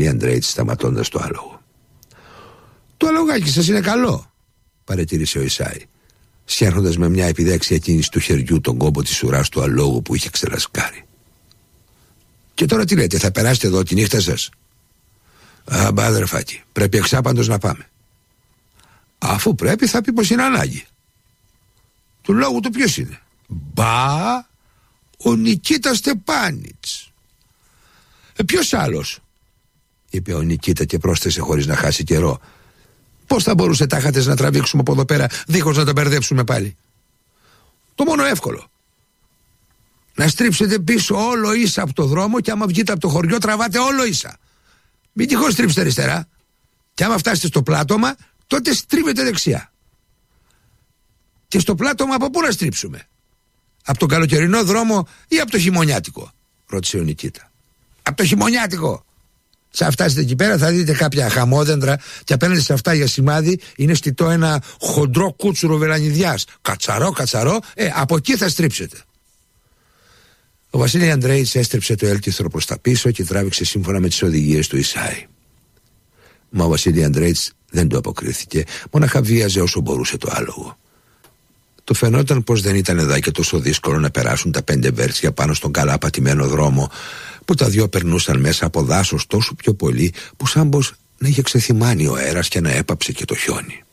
η Αντρέιτς σταματώντας το άλογο. «Το αλογάκι σας είναι καλό», παρατήρησε ο Ισάη, σιάνοντας με μια επιδέξια κίνηση του χεριού τον κόμπο της ουράς του αλόγου που είχε ξελασκάρει. «Και τώρα τι λέτε, θα περάσετε εδώ τη νύχτα σας?» «Μπα, αδερφάκι, πρέπει εξάπαντος να πάμε». «Αφού πρέπει θα πει πως είναι ανάγκη». «Του λόγου του ποιος είναι?» «Μπα, ο Νικίτα Στεπάνιτς». «Ποιος άλλος?» είπε ο Νικίτα και πρόσθεσε χωρίς να χάσει καιρό. «Πώς θα μπορούσε τάχατες να τραβήξουμε από εδώ πέρα δίχως να τα μπερδέψουμε πάλι?» «Το μόνο εύκολο. Να στρίψετε πίσω όλο ίσα από το δρόμο και άμα βγείτε από το χωριό τραβάτε όλο ίσα. Μην τυχώς στρίψετε αριστερά. Και άμα φτάσετε στο πλάτωμα τότε στρίβετε δεξιά». «Και στο πλάτωμα από πού να στρίψουμε? Από τον καλοκαιρινό δρόμο ή από το χειμωνιάτικο?» ρώτησε ο Νικίτα. «Από το χειμωνιάτικο. Σαν φτάσετε εκεί πέρα θα δείτε κάποια χαμόδεντρα και απέναντι σε αυτά για σημάδι είναι στιτό ένα χοντρό κούτσουρο βελανιδιάς. Κατσαρό, από εκεί θα στρίψετε». Ο Βασίλη Αντρέιτς έστριψε το έλκυθρο προς τα πίσω και τράβηξε σύμφωνα με τις οδηγίες του Ισάη. Μα ο Βασίλη Αντρέιτς δεν του αποκρίθηκε, μόναχα βίαζε όσο μπορούσε το άλογο. Του φαινόταν πως δεν ήταν εδώ και τόσο δύσκολο να περάσουν τα 5 βέρτσια πάνω στον καλά πατημένο δρόμο, που τα δυο περνούσαν μέσα από δάσος τόσο πιο πολύ που σαν πως να είχε ξεθυμάνει ο αέρας και να έπαψε και το χιόνι.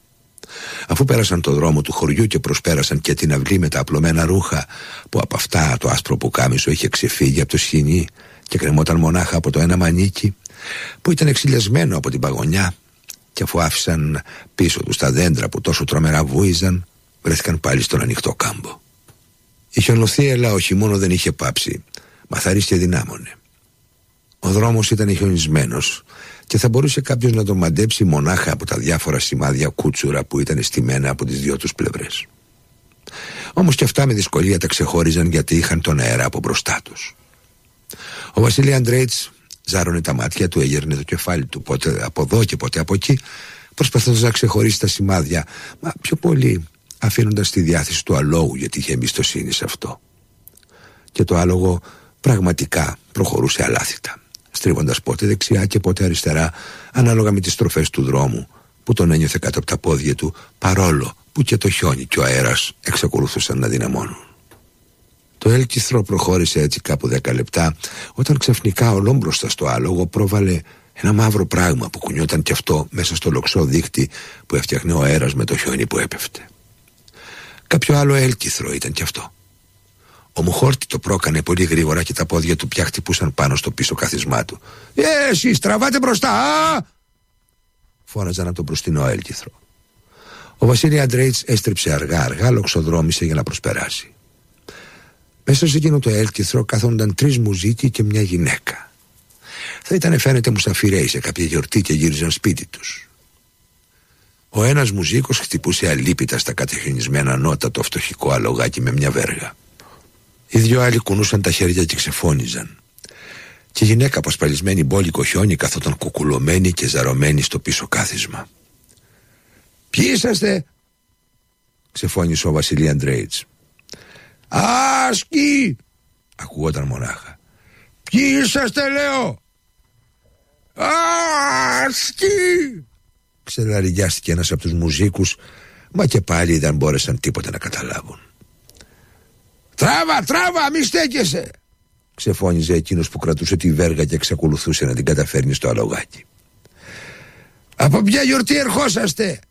Αφού πέρασαν το δρόμο του χωριού και προσπέρασαν και την αυλή με τα απλωμένα ρούχα, που από αυτά το άσπρο πουκάμισο είχε ξεφύγει από το σχοινί και κρεμόταν μονάχα από το ένα μανίκι που ήταν εξηλιασμένο από την παγωνιά, και αφού άφησαν πίσω τους τα δέντρα που τόσο τρομερά βούιζαν, βρέθηκαν πάλι στον ανοιχτό κάμπο. Η χιονοθύελλα όχι μόνο δεν είχε πάψει, μα θαρίστηκε δυνάμωνε. Ο δρόμος ήταν χιονισμένος και θα μπορούσε κάποιος να τον μαντέψει μονάχα από τα διάφορα σημάδια κούτσουρα που ήταν στημένα από τις δυο τους πλευρές. Όμως και αυτά με δυσκολία τα ξεχώριζαν, γιατί είχαν τον αέρα από μπροστά τους. Ο Βασίλη Αντρέιτς ζάρωνε τα μάτια του, έγερνε το κεφάλι του πότε από εδώ και πότε από εκεί, προσπαθώντας να ξεχωρίσει τα σημάδια, μα πιο πολύ αφήνοντας τη διάθεση του αλόγου, γιατί είχε εμπιστοσύνη σε αυτό. Και το άλογο πραγματικά προχωρούσε αλάθητα, στρίβοντας πότε δεξιά και πότε αριστερά, ανάλογα με τις στροφές του δρόμου που τον ένιωθε κάτω από τα πόδια του, παρόλο που και το χιόνι και ο αέρας εξακολουθούσαν να δυναμώνουν. Το έλκυθρο προχώρησε έτσι κάπου 10 λεπτά, όταν ξαφνικά ολόμπροστα στο άλογο πρόβαλε ένα μαύρο πράγμα που κουνιόταν κι αυτό μέσα στο λοξό δίχτυ που έφτιαχνε ο αέρας με το χιόνι που έπεφτε. Κάποιο άλλο έλκυθρο ήταν κι αυτό. Ο Μουχόρτη το πρόκανε πολύ γρήγορα και τα πόδια του πια χτυπούσαν πάνω στο πίσω κάθισμά του. Εσείς τραβάτε μπροστά! Φώναζαν από τον μπροστινό έλκυθρο. Ο Βασίλη Αντρέιτς έστριψε αργά, λοξοδρόμησε για να προσπεράσει. Μέσα σε εκείνο το έλκυθρο κάθονταν 3 μουζίκοι και μια γυναίκα. Θα ήταν φαίνεται μουσαφιρέοι σε κάποια γιορτή και γύριζαν σπίτι τους. Ο ένας μουζίκος χτυπούσε αλίπητα στα κατεχιονισμένα νότα το φτωχικό αλογάκι με μια βέργα. Οι 2 άλλοι κουνούσαν τα χέρια και ξεφώνιζαν. Και η γυναίκα, απασπαλισμένη μπόλικο χιόνι, καθόταν κουκουλωμένη και ζαρωμένη στο πίσω κάθισμα. «Ποιοι είσαστε?» ξεφώνησε ο Βασίλη Αντρέιτς. «Άσκι!» ακουγόταν μονάχα. «Ποιοι είσαστε, λέω?» «Άσκι!» ξελαριγιάστηκε ένας από τους μουζίκους, μα και πάλι δεν μπόρεσαν τίποτα να καταλάβουν. «Τράβα, μη στέκεσαι!» ξεφώνιζε εκείνος που κρατούσε τη βέργα και εξακολουθούσε να την καταφέρνει στο αλογάκι. «Από ποια γιορτή ερχόσαστε?»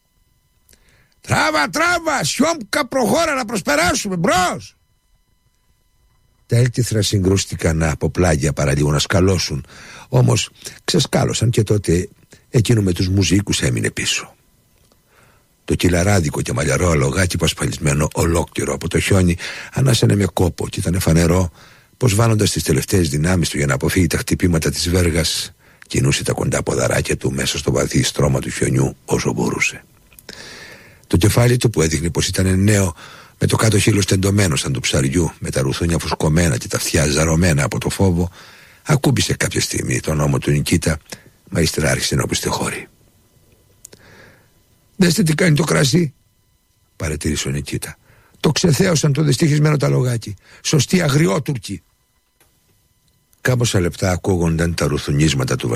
«Τράβα, σιόμκα, προχώρα να προσπεράσουμε, μπρος!» Τα έλκυθρα συγκρούστηκαν από πλάγια παραλίγο να σκαλώσουν, όμως ξεσκάλωσαν και τότε εκείνο με τους μουζίκους έμεινε πίσω. Το κυλαράδικο και μαλλιαρό αλογάκι πασπαλισμένο ολόκληρο από το χιόνι ανάσανε με κόπο και ήταν φανερό πως βάνοντας τις τελευταίες δυνάμεις του για να αποφύγει τα χτυπήματα της βέργας, κινούσε τα κοντά ποδαράκια του μέσα στο βαθύ στρώμα του χιονιού όσο μπορούσε. Το κεφάλι του, που έδειχνε πως ήταν νέο, με το κάτω χείλος τεντωμένο σαν του ψαριού, με τα ρουθούνια φουσκωμένα και τα αυτιά ζαρωμένα από το φόβο, ακούμπησε κάποια στιγμή τον ώμο του Νικίτα, μα ύστερα άρχισε να οπισθοχώρει. «Δέστε τι κάνει το κρασί», παρατήρησε ο Νικίτα. «Το ξεθέωσαν το δυστυχισμένο ταλογάκι. Σωστή αγριότουρκη». Κάμποσα λεπτά ακούγονταν τα ρουθουνίσματα του